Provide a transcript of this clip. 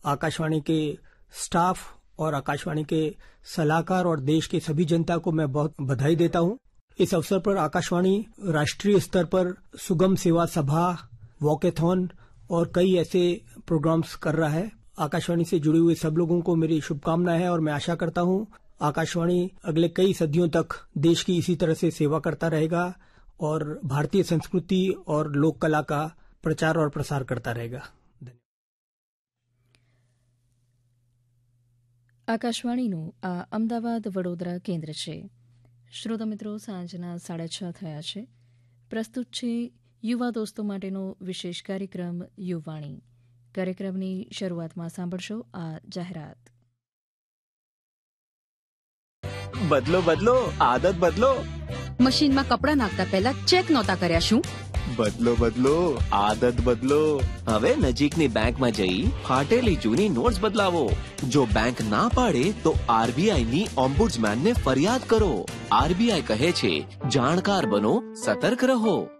आकाशवाणी के स्टाफ और आकाशवाणी के सलाहकार और देश के सभी जनता को मैं बहुत बधाई देता हूं। इस अवसर पर आकाशवाणी राष्ट्रीय स्तर पर सुगम सेवा सभा, वॉकेथॉन और कई ऐसे प्रोग्राम्स कर रहा है। आकाशवाणी से जुड़े हुए सब लोगों को मेरी शुभकामनाएं हैं और मैं आशा करता हूं आकाशवाणी अगले कई सदियों तक देश की इसी तरह से सेवा करता रहेगा और भारतीय संस्कृति और लोक कला का प्रचार और प्रसार करता रहेगा। આકાશવાણીનું આ અમદાવાદ વડોદરા કેન્દ્ર છે. શ્રોતા મિત્રો, સાંજના 6:30 થયા છે. પ્રસ્તુત છે યુવા દોસ્તો માટેનો વિશેષ કાર્યક્રમ યુવાણી. કાર્યક્રમની શરૂઆતમાં સાંભળશો આ જાહેરાત. બદલો બદલો, આદત બદલો. મશીનમાં કપડાં નાખતા પહેલા ચેક નહોતા કર્યા શું? બદલો બદલો, આદત બદલો. હવે નજીકની બેંકમાં જઈ ફાટેલી જૂની નોટ્સ બદલાવો. જો બેંક ના પાડે તો આરબીઆઈની ઓમ્બુડ્સમેનને ફરિયાદ કરો. આરબીઆઈ કહે છે, જાણકાર બનો, સતર્ક રહો.